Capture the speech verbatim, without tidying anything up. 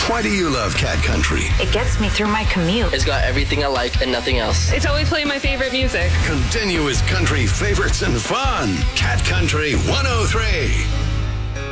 Why do you love Cat Country? It gets me through my commute. It's got everything I like and nothing else. It's always playing my favorite music. Continuous country favorites and fun. Cat Country one oh three.